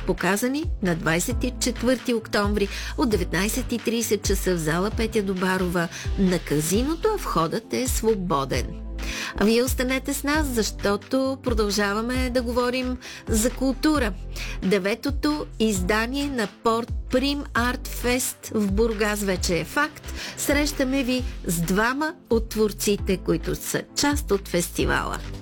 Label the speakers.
Speaker 1: показани на 24 октомври от 19:30 часа в зала Петя Добарова на Казиното, а входът е свободен. А вие останете с нас, защото продължаваме да говорим за култура. 9-то издание на Порт Прим Арт Фест в Бургас вече е факт. Срещаме ви с двама от творците, които са част от фестивала.